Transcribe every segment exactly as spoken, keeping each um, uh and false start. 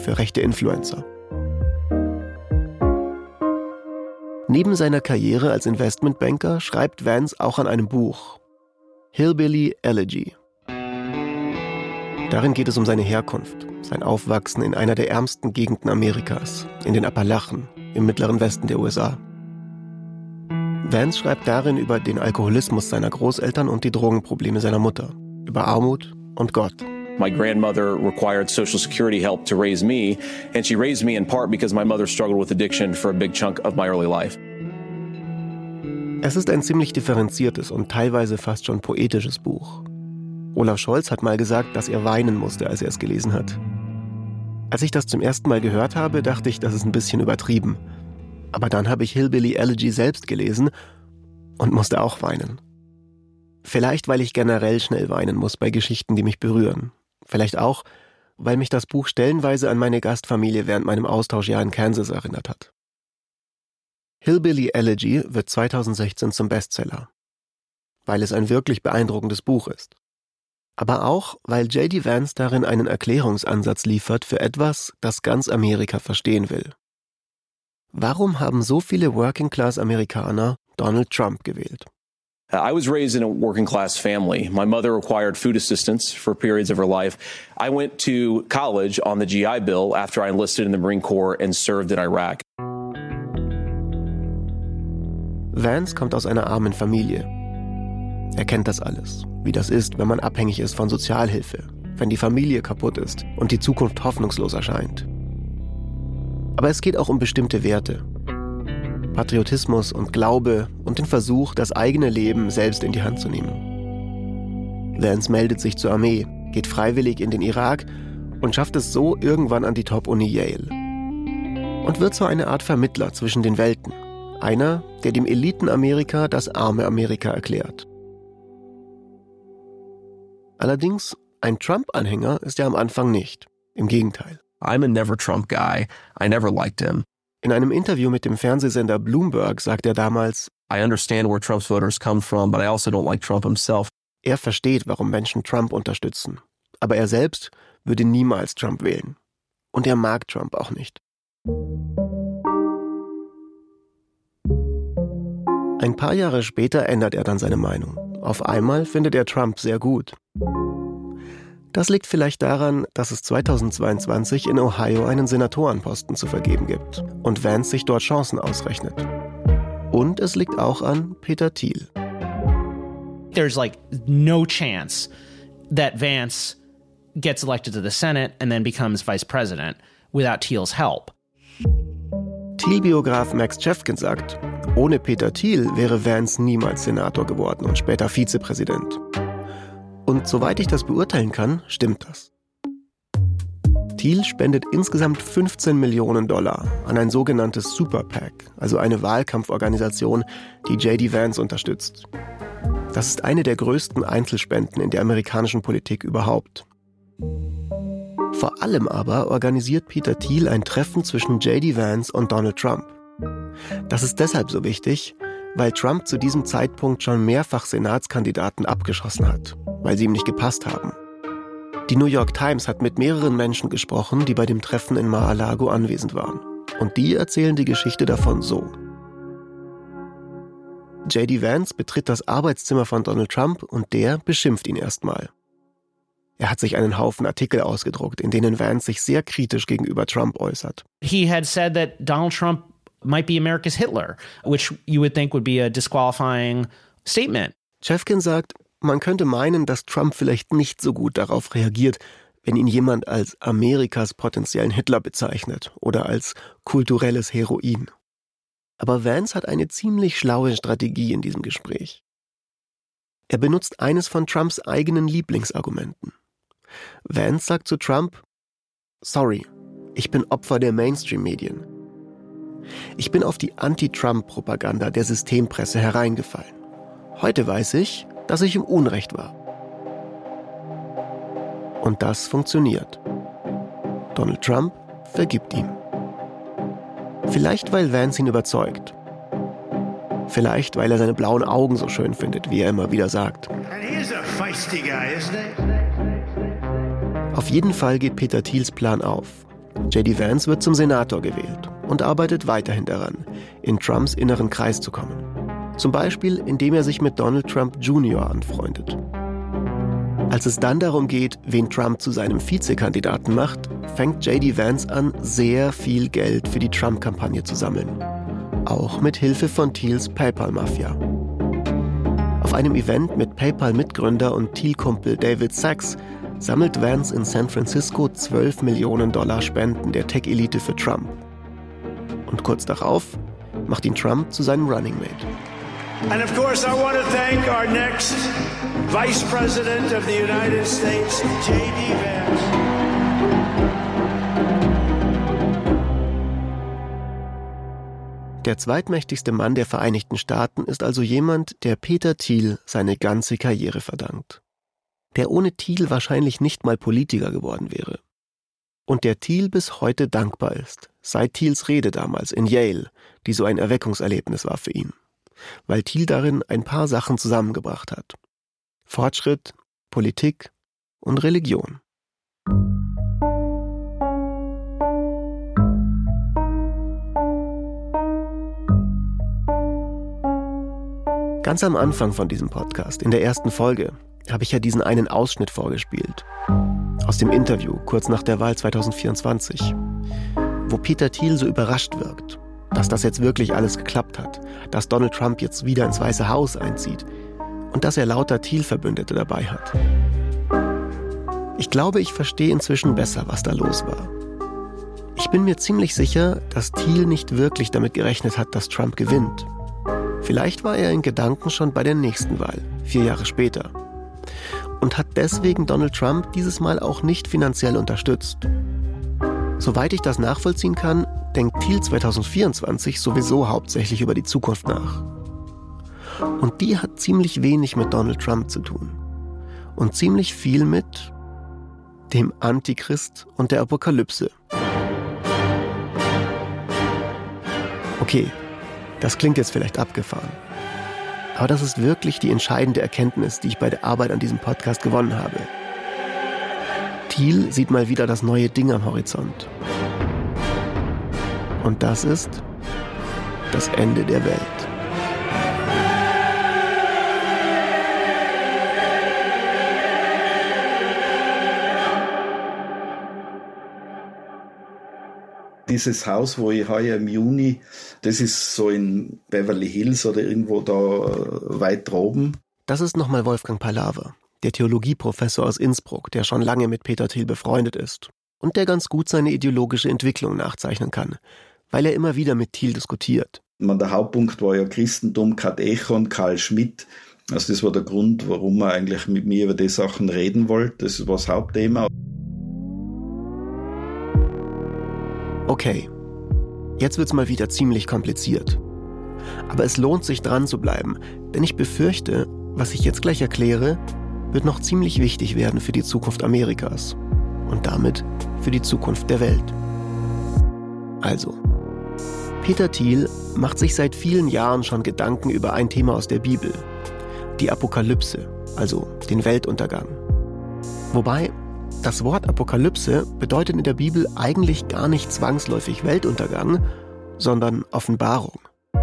für rechte Influencer. Neben seiner Karriere als Investmentbanker schreibt Vance auch an einem Buch, Hillbilly Elegy. Darin geht es um seine Herkunft, sein Aufwachsen in einer der ärmsten Gegenden Amerikas, in den Appalachen, im mittleren Westen der U S A. Vance schreibt darin über den Alkoholismus seiner Großeltern und die Drogenprobleme seiner Mutter, über Armut und Gott. My grandmother required Social Security help to raise me, and she raised me in part because my mother struggled with addiction for a big chunk of my early life. Es ist ein ziemlich differenziertes und teilweise fast schon poetisches Buch. Olaf Scholz hat mal gesagt, dass er weinen musste, als er es gelesen hat. Als ich das zum ersten Mal gehört habe, dachte ich, das ist ein bisschen übertrieben. Aber dann habe ich Hillbilly Elegy selbst gelesen und musste auch weinen. Vielleicht, weil ich generell schnell weinen muss bei Geschichten, die mich berühren. Vielleicht auch, weil mich das Buch stellenweise an meine Gastfamilie während meinem Austauschjahr in Kansas erinnert hat. Hillbilly Elegy wird zweitausendsechzehn zum Bestseller, weil es ein wirklich beeindruckendes Buch ist. Aber auch, weil J D. Vance darin einen Erklärungsansatz liefert für etwas, das ganz Amerika verstehen will. Warum haben so viele Working-Class-Amerikaner Donald Trump gewählt? I was raised in a working-class family. My mother required food assistance for periods of her life. I went to college on the G I Bill after I enlisted in the Marine Corps and served in Iraq. Vance kommt aus einer armen Familie. Er kennt das alles, wie das ist, wenn man abhängig ist von Sozialhilfe, wenn die Familie kaputt ist und die Zukunft hoffnungslos erscheint. Aber es geht auch um bestimmte Werte. Patriotismus und Glaube und den Versuch, das eigene Leben selbst in die Hand zu nehmen. Vance meldet sich zur Armee, geht freiwillig in den Irak und schafft es so irgendwann an die Top-Uni Yale. Und wird so eine Art Vermittler zwischen den Welten. Einer, der dem Eliten-Amerika das arme Amerika erklärt. Allerdings, ein Trump-Anhänger ist er am Anfang nicht. Im Gegenteil. I'm a never Trump guy. I never liked him. In einem Interview mit dem Fernsehsender Bloomberg sagt er damals, I understand where Trump's voters come from, but I also don't like Trump himself. Er versteht, warum Menschen Trump unterstützen. Aber er selbst würde niemals Trump wählen. Und er mag Trump auch nicht. Ein paar Jahre später ändert er dann seine Meinung. Auf einmal findet er Trump sehr gut. Das liegt vielleicht daran, dass es zweitausendzweiundzwanzig in Ohio einen Senatorenposten zu vergeben gibt und Vance sich dort Chancen ausrechnet. Und es liegt auch an Peter Thiel. There's like no chance that Vance gets elected to the Senate and then becomes vice president without Thiel's help. Thiel-Biograf Max Chefkin sagt, ohne Peter Thiel wäre Vance niemals Senator geworden und später Vizepräsident. Und soweit ich das beurteilen kann, stimmt das. Thiel spendet insgesamt fünfzehn Millionen Dollar an ein sogenanntes Super PAC, also eine Wahlkampforganisation, die J D. Vance unterstützt. Das ist eine der größten Einzelspenden in der amerikanischen Politik überhaupt. Vor allem aber organisiert Peter Thiel ein Treffen zwischen J D. Vance und Donald Trump. Das ist deshalb so wichtig, weil Trump zu diesem Zeitpunkt schon mehrfach Senatskandidaten abgeschossen hat, weil sie ihm nicht gepasst haben. Die New York Times hat mit mehreren Menschen gesprochen, die bei dem Treffen in Mar-a-Lago anwesend waren. Und die erzählen die Geschichte davon so. J D. Vance betritt das Arbeitszimmer von Donald Trump und der beschimpft ihn erstmal. Er hat sich einen Haufen Artikel ausgedruckt, in denen Vance sich sehr kritisch gegenüber Trump äußert. He had said that Donald Trump might be America's Hitler, which you would think would be a disqualifying statement. Chefkin sagt, man könnte meinen, dass Trump vielleicht nicht so gut darauf reagiert, wenn ihn jemand als Amerikas potenziellen Hitler bezeichnet oder als kulturelles Heroin. Aber Vance hat eine ziemlich schlaue Strategie in diesem Gespräch. Er benutzt eines von Trumps eigenen Lieblingsargumenten. Vance sagt zu Trump, sorry, ich bin Opfer der Mainstream-Medien. Ich bin auf die Anti-Trump-Propaganda der Systempresse hereingefallen. Heute weiß ich, dass ich im Unrecht war. Und das funktioniert. Donald Trump vergibt ihm. Vielleicht, weil Vance ihn überzeugt. Vielleicht, weil er seine blauen Augen so schön findet, wie er immer wieder sagt. Auf jeden Fall geht Peter Thiels Plan auf. J D Vance wird zum Senator gewählt und arbeitet weiterhin daran, in Trumps inneren Kreis zu kommen. Zum Beispiel, indem er sich mit Donald Trump Junior anfreundet. Als es dann darum geht, wen Trump zu seinem Vizekandidaten macht, fängt J D Vance an, sehr viel Geld für die Trump-Kampagne zu sammeln. Auch mit Hilfe von Thiels PayPal-Mafia. Auf einem Event mit PayPal-Mitgründer und Thiel-Kumpel David Sachs sammelt Vance in San Francisco zwölf Millionen Dollar Spenden der Tech-Elite für Trump. Und kurz darauf macht ihn Trump zu seinem Running Mate. And of course, I want to thank our next Vice President of the United States, J D Vance. Der zweitmächtigste Mann der Vereinigten Staaten ist also jemand, der Peter Thiel seine ganze Karriere verdankt. Der ohne Thiel wahrscheinlich nicht mal Politiker geworden wäre. Und der Thiel bis heute dankbar ist, seit Thiels Rede damals in Yale, die so ein Erweckungserlebnis war für ihn. Weil Thiel darin ein paar Sachen zusammengebracht hat. Fortschritt, Politik und Religion. Ganz am Anfang von diesem Podcast, in der ersten Folge, habe ich ja diesen einen Ausschnitt vorgespielt. Aus dem Interview, kurz nach der Wahl zwanzig vierundzwanzig, wo Peter Thiel so überrascht wirkt, dass das jetzt wirklich alles geklappt hat, dass Donald Trump jetzt wieder ins Weiße Haus einzieht und dass er lauter Thiel-Verbündete dabei hat. Ich glaube, ich verstehe inzwischen besser, was da los war. Ich bin mir ziemlich sicher, dass Thiel nicht wirklich damit gerechnet hat, dass Trump gewinnt. Vielleicht war er in Gedanken schon bei der nächsten Wahl, vier Jahre später. Und hat deswegen Donald Trump dieses Mal auch nicht finanziell unterstützt. Soweit ich das nachvollziehen kann, denkt Thiel zwanzig vierundzwanzig sowieso hauptsächlich über die Zukunft nach. Und die hat ziemlich wenig mit Donald Trump zu tun. Und ziemlich viel mit dem Antichrist und der Apokalypse. Okay, das klingt jetzt vielleicht abgefahren. Aber das ist wirklich die entscheidende Erkenntnis, die ich bei der Arbeit an diesem Podcast gewonnen habe. Thiel sieht mal wieder das neue Ding am Horizont. Und das ist das Ende der Welt. Dieses Haus, wo ich heuer im Juni, das ist so in Beverly Hills oder irgendwo da weit droben. Das ist nochmal Wolfgang Pallaver, der Theologieprofessor aus Innsbruck, der schon lange mit Peter Thiel befreundet ist und der ganz gut seine ideologische Entwicklung nachzeichnen kann, weil er immer wieder mit Thiel diskutiert. Man, der Hauptpunkt war ja Christentum, Katechon, Karl Schmidt. Also das war der Grund, warum er eigentlich mit mir über die Sachen reden wollte. Das war das Hauptthema. Okay, jetzt wird's mal wieder ziemlich kompliziert. Aber es lohnt sich dran zu bleiben, denn ich befürchte, was ich jetzt gleich erkläre, wird noch ziemlich wichtig werden für die Zukunft Amerikas und damit für die Zukunft der Welt. Also, Peter Thiel macht sich seit vielen Jahren schon Gedanken über ein Thema aus der Bibel, die Apokalypse, also den Weltuntergang. Wobei, das Wort Apokalypse bedeutet in der Bibel eigentlich gar nicht zwangsläufig Weltuntergang, sondern Offenbarung.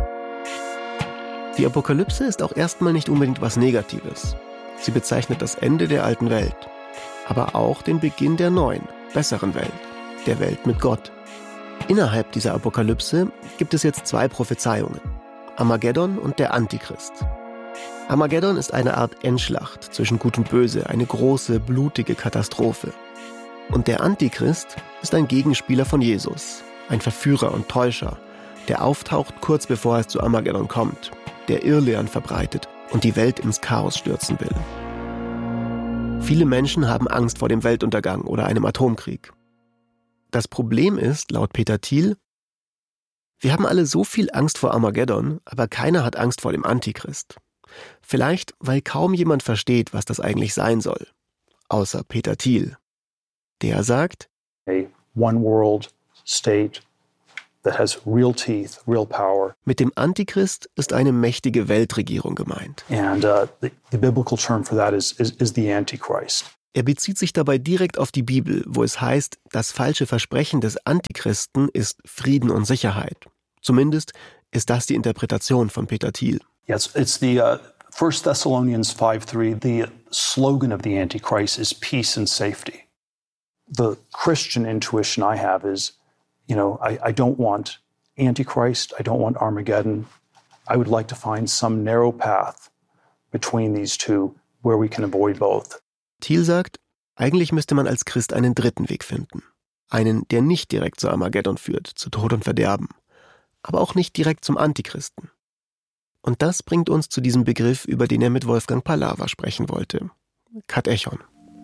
Die Apokalypse ist auch erstmal nicht unbedingt was Negatives. Sie bezeichnet das Ende der alten Welt, aber auch den Beginn der neuen, besseren Welt, der Welt mit Gott. Innerhalb dieser Apokalypse gibt es jetzt zwei Prophezeiungen: Armageddon und der Antichrist. Armageddon ist eine Art Endschlacht zwischen Gut und Böse, eine große, blutige Katastrophe. Und der Antichrist ist ein Gegenspieler von Jesus, ein Verführer und Täuscher, der auftaucht kurz bevor es zu Armageddon kommt, der Irrlehren verbreitet und die Welt ins Chaos stürzen will. Viele Menschen haben Angst vor dem Weltuntergang oder einem Atomkrieg. Das Problem ist, laut Peter Thiel, wir haben alle so viel Angst vor Armageddon, aber keiner hat Angst vor dem Antichrist. Vielleicht, weil kaum jemand versteht, was das eigentlich sein soll. Außer Peter Thiel. Der sagt, A one world state that has real teeth, real power. Mit dem Antichrist ist eine mächtige Weltregierung gemeint. And uh, the, the biblical term for that is, is, is the Antichrist. Er bezieht sich dabei direkt auf die Bibel, wo es heißt, das falsche Versprechen des Antichristen ist Frieden und Sicherheit. Zumindest ist das die Interpretation von Peter Thiel. Yes, it's the uh, First Thessalonians five three. The slogan of the Antichrist is peace and safety. The Christian intuition I have is, you know, I, I don't want Antichrist, I don't want Armageddon. I would like to find some narrow path between these two where we can avoid both. Thiel sagt, eigentlich müsste man als Christ einen dritten Weg finden. Einen, der nicht direkt zu Armageddon führt, zu Tod und Verderben, aber auch nicht direkt zum Antichristen. Und das bringt uns zu diesem Begriff, über den er mit Wolfgang Pahlaver sprechen wollte. Katechon.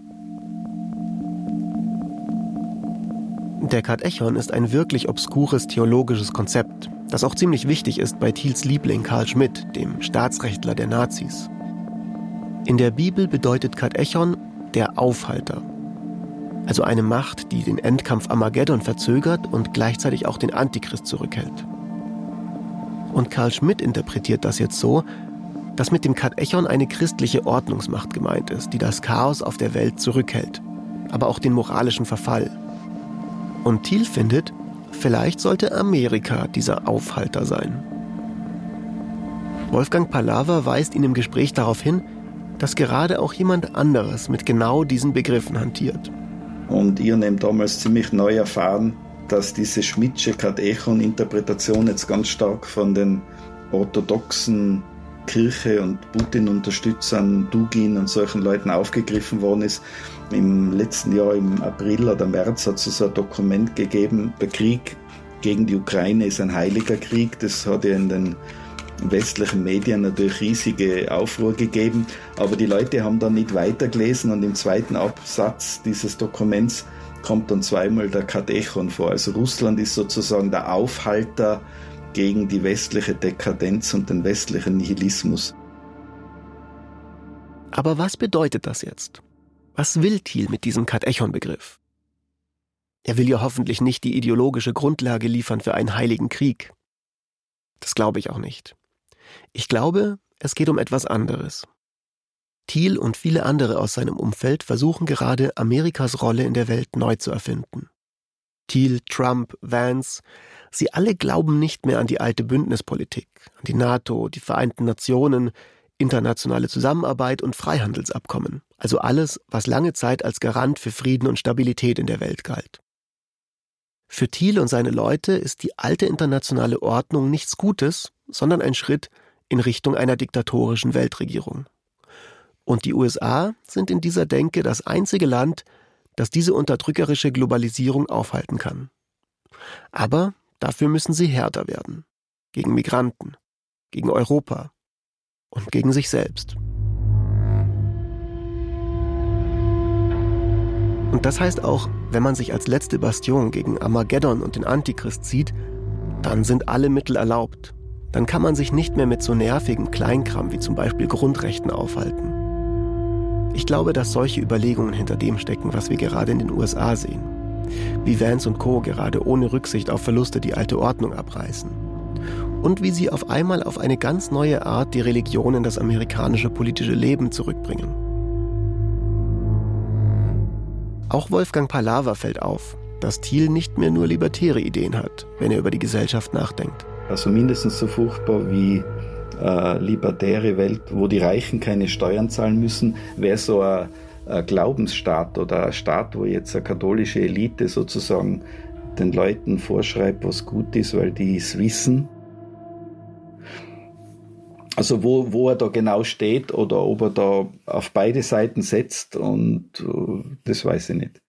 Der Katechon ist ein wirklich obskures theologisches Konzept, das auch ziemlich wichtig ist bei Thiels Liebling Carl Schmitt, dem Staatsrechtler der Nazis. In der Bibel bedeutet Katechon der Aufhalter. Also eine Macht, die den Endkampf Armageddon verzögert und gleichzeitig auch den Antichrist zurückhält. Und Carl Schmitt interpretiert das jetzt so, dass mit dem Katechon eine christliche Ordnungsmacht gemeint ist, die das Chaos auf der Welt zurückhält, aber auch den moralischen Verfall. Und Thiel findet, vielleicht sollte Amerika dieser Aufhalter sein. Wolfgang Pahlaver weist ihn im Gespräch darauf hin, dass gerade auch jemand anderes mit genau diesen Begriffen hantiert. Und ihr nehmt damals ziemlich neu erfahren, dass diese Schmidtsche Katechon-Interpretation jetzt ganz stark von den orthodoxen Kirche- und Putin-Unterstützern, Dugin und solchen Leuten aufgegriffen worden ist. Im letzten Jahr, im April oder März, hat es so ein Dokument gegeben, der Krieg gegen die Ukraine ist ein heiliger Krieg. Das hat ja in den westlichen Medien natürlich riesige Aufruhr gegeben, aber die Leute haben dann nicht weitergelesen und im zweiten Absatz dieses Dokuments kommt dann zweimal der Katechon vor. Also Russland ist sozusagen der Aufhalter gegen die westliche Dekadenz und den westlichen Nihilismus. Aber was bedeutet das jetzt? Was will Thiel mit diesem Katechon-Begriff? Er will ja hoffentlich nicht die ideologische Grundlage liefern für einen heiligen Krieg. Das glaube ich auch nicht. Ich glaube, es geht um etwas anderes. Thiel und viele andere aus seinem Umfeld versuchen gerade, Amerikas Rolle in der Welt neu zu erfinden. Thiel, Trump, Vance, sie alle glauben nicht mehr an die alte Bündnispolitik, an die NATO, die Vereinten Nationen, internationale Zusammenarbeit und Freihandelsabkommen, also alles, was lange Zeit als Garant für Frieden und Stabilität in der Welt galt. Für Thiel und seine Leute ist die alte internationale Ordnung nichts Gutes, sondern ein Schritt in Richtung einer diktatorischen Weltregierung. Und die U S A sind in dieser Denke das einzige Land, das diese unterdrückerische Globalisierung aufhalten kann. Aber dafür müssen sie härter werden. Gegen Migranten, gegen Europa und gegen sich selbst. Und das heißt auch, wenn man sich als letzte Bastion gegen Armageddon und den Antichrist sieht, dann sind alle Mittel erlaubt. Dann kann man sich nicht mehr mit so nervigem Kleinkram wie zum Beispiel Grundrechten aufhalten. Ich glaube, dass solche Überlegungen hinter dem stecken, was wir gerade in den U S A sehen. Wie Vance und Co. gerade ohne Rücksicht auf Verluste die alte Ordnung abreißen. Und wie sie auf einmal auf eine ganz neue Art die Religion in das amerikanische politische Leben zurückbringen. Auch Wolfgang Pahlaver fällt auf, dass Thiel nicht mehr nur libertäre Ideen hat, wenn er über die Gesellschaft nachdenkt. Also mindestens so furchtbar wie äh, libertäre Welt, wo die Reichen keine Steuern zahlen müssen, wäre so ein, ein Glaubensstaat oder ein Staat, wo jetzt eine katholische Elite sozusagen den Leuten vorschreibt, was gut ist, weil die es wissen. Also wo, wo er da genau steht oder ob er da auf beide Seiten setzt, und uh, das weiß ich nicht.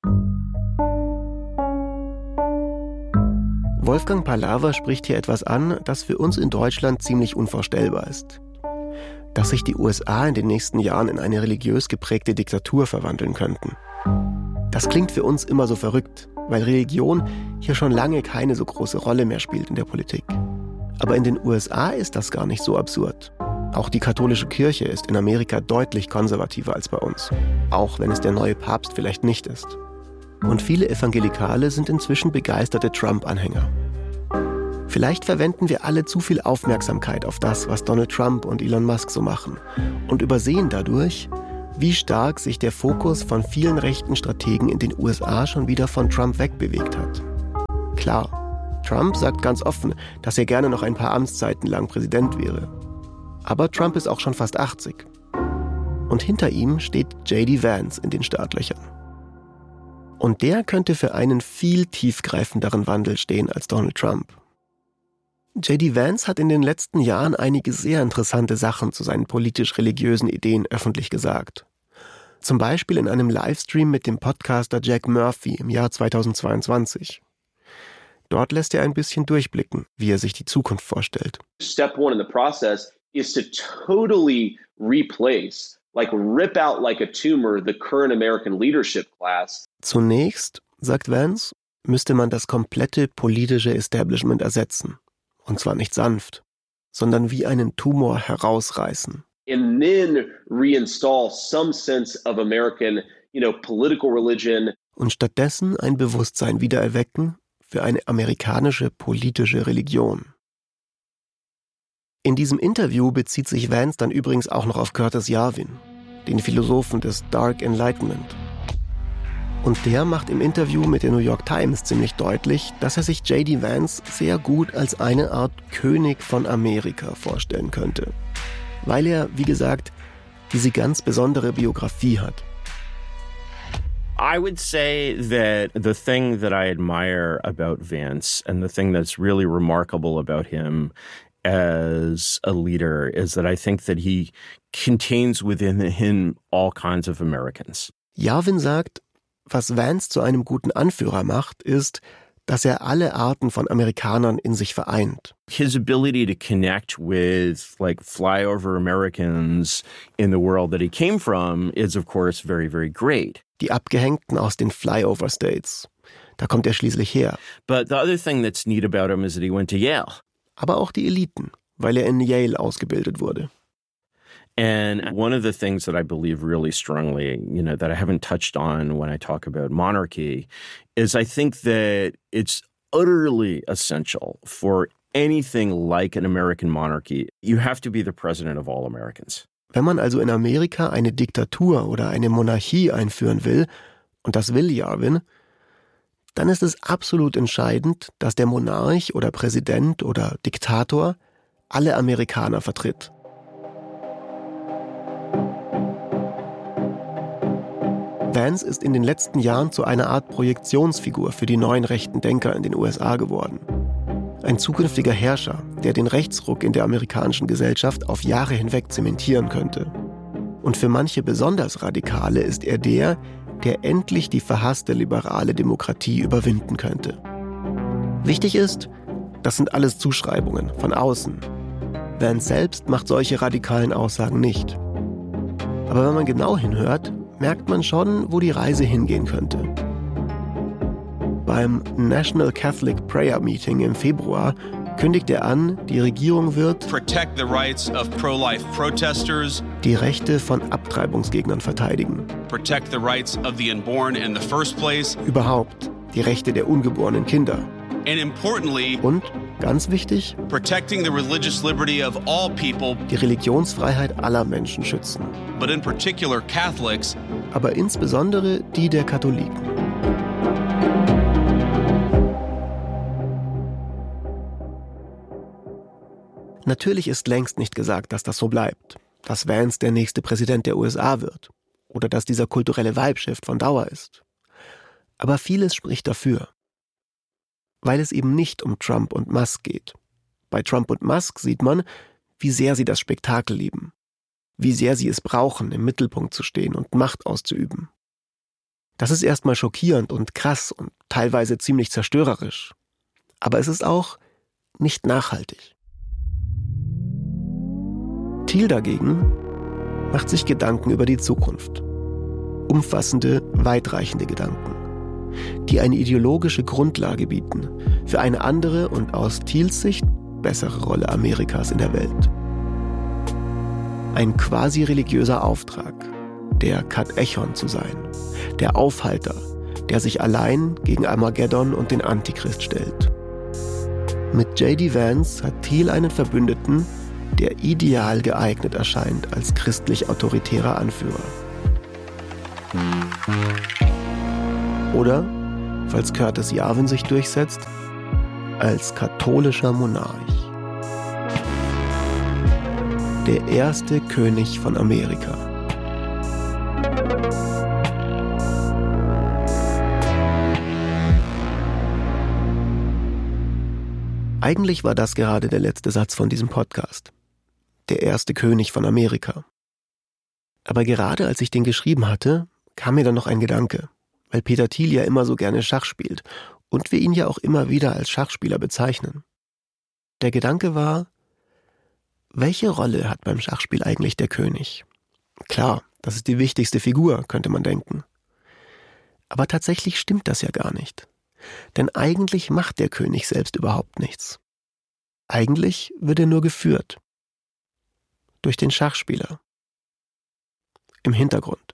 Wolfgang Pahlaver spricht hier etwas an, das für uns in Deutschland ziemlich unvorstellbar ist. Dass sich die U S A in den nächsten Jahren in eine religiös geprägte Diktatur verwandeln könnten. Das klingt für uns immer so verrückt, weil Religion hier schon lange keine so große Rolle mehr spielt in der Politik. Aber in den U S A ist das gar nicht so absurd. Auch die katholische Kirche ist in Amerika deutlich konservativer als bei uns. Auch wenn es der neue Papst vielleicht nicht ist. Und viele Evangelikale sind inzwischen begeisterte Trump-Anhänger. Vielleicht verwenden wir alle zu viel Aufmerksamkeit auf das, was Donald Trump und Elon Musk so machen, und übersehen dadurch, wie stark sich der Fokus von vielen rechten Strategen in den U S A schon wieder von Trump wegbewegt hat. Klar, Trump sagt ganz offen, dass er gerne noch ein paar Amtszeiten lang Präsident wäre. Aber Trump ist auch schon fast achtzig. Und hinter ihm steht J D Vance in den Startlöchern. Und der könnte für einen viel tiefgreifenderen Wandel stehen als Donald Trump. J D Vance hat in den letzten Jahren einige sehr interessante Sachen zu seinen politisch-religiösen Ideen öffentlich gesagt. Zum Beispiel in einem Livestream mit dem Podcaster Jack Murphy im Jahr zweitausendzweiundzwanzig. Dort lässt er ein bisschen durchblicken, wie er sich die Zukunft vorstellt. Step one in the process is to totally replace, like rip out like a tumor, the current American leadership class. Zunächst, sagt Vance, müsste man das komplette politische Establishment ersetzen. Und zwar nicht sanft, sondern wie einen Tumor herausreißen. And then reinstall some sense of American, you know, political religion. Und stattdessen ein Bewusstsein wiedererwecken für eine amerikanische politische Religion. In diesem Interview bezieht sich Vance dann übrigens auch noch auf Curtis Yarvin, den Philosophen des Dark Enlightenment. Und der macht im Interview mit der New York Times ziemlich deutlich, dass er sich J D Vance sehr gut als eine Art König von Amerika vorstellen könnte. Weil er, wie gesagt, diese ganz besondere Biografie hat. I would say that the thing that I admire about Vance and the thing that's really remarkable about him as a leader is that I think that he contains within him all kinds of Americans. Yarvin sagt, was Vance zu einem guten Anführer macht, ist, dass er alle Arten von Amerikanern in sich vereint. His ability to connect with like flyover Americans in the world that he came from is of course very, very great. Die Abgehängten aus den Flyover States. Da kommt er schließlich her. But the other thing that's neat about him is that he went to Yale. Aber auch die Eliten, weil er in Yale ausgebildet wurde. And one of the things that I believe really strongly, you know, that I haven't touched on when I talk about monarchy, is I think that it's utterly essential for anything like an American monarchy. You have to be the president of all Americans. Wenn man also in Amerika eine Diktatur oder eine Monarchie einführen will, und das will Yarvin, dann ist es absolut entscheidend, dass der Monarch oder Präsident oder Diktator alle Amerikaner vertritt. Vance ist in den letzten Jahren zu einer Art Projektionsfigur für die neuen rechten Denker in den U S A geworden. Ein zukünftiger Herrscher, der den Rechtsruck in der amerikanischen Gesellschaft auf Jahre hinweg zementieren könnte. Und für manche besonders Radikale ist er der, der endlich die verhasste liberale Demokratie überwinden könnte. Wichtig ist, das sind alles Zuschreibungen von außen. Vance selbst macht solche radikalen Aussagen nicht. Aber wenn man genau hinhört, merkt man schon, wo die Reise hingehen könnte. Beim National Catholic Prayer Meeting im Februar kündigt er an, die Regierung wird Protect the rights of pro-life protesters, die Rechte von Abtreibungsgegnern verteidigen. Protect the rights of the unborn in the first place. Überhaupt die Rechte der ungeborenen Kinder. And importantly, und, ganz wichtig, protecting the religious liberty of all people, die Religionsfreiheit aller Menschen schützen. But in particular Catholics, aber insbesondere die der Katholiken. Natürlich ist längst nicht gesagt, dass das so bleibt, dass Vance der nächste Präsident der U S A wird oder dass dieser kulturelle Vibe-Shift von Dauer ist. Aber vieles spricht dafür. Weil es eben nicht um Trump und Musk geht. Bei Trump und Musk sieht man, wie sehr sie das Spektakel lieben. Wie sehr sie es brauchen, im Mittelpunkt zu stehen und Macht auszuüben. Das ist erstmal schockierend und krass und teilweise ziemlich zerstörerisch. Aber es ist auch nicht nachhaltig. Thiel dagegen macht sich Gedanken über die Zukunft. Umfassende, weitreichende Gedanken, die eine ideologische Grundlage bieten für eine andere und aus Thiels Sicht bessere Rolle Amerikas in der Welt. Ein quasi religiöser Auftrag, der Kat Echon zu sein, der Aufhalter, der sich allein gegen Armageddon und den Antichrist stellt. Mit J D Vance hat Thiel einen Verbündeten, der ideal geeignet erscheint als christlich-autoritärer Anführer. Oder, falls Curtis Yarvin sich durchsetzt, als katholischer Monarch. Der erste König von Amerika. Eigentlich war das gerade der letzte Satz von diesem Podcast. Der erste König von Amerika. Aber gerade als ich den geschrieben hatte, kam mir dann noch ein Gedanke, weil Peter Thiel ja immer so gerne Schach spielt und wir ihn ja auch immer wieder als Schachspieler bezeichnen. Der Gedanke war, welche Rolle hat beim Schachspiel eigentlich der König? Klar, das ist die wichtigste Figur, könnte man denken. Aber tatsächlich stimmt das ja gar nicht. Denn eigentlich macht der König selbst überhaupt nichts. Eigentlich wird er nur geführt. Durch den Schachspieler. Im Hintergrund.